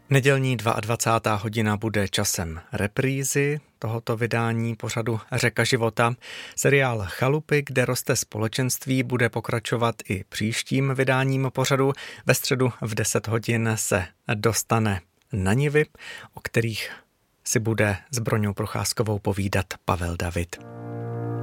Nedělní 22. hodina bude časem reprízy tohoto vydání pořadu Řeka života. Seriál Chalupy, kde roste společenství, bude pokračovat i příštím vydáním pořadu. Ve středu v 10 hodin se dostane na nivy, o kterých si bude s Broňou Procházkovou povídat Pavel David.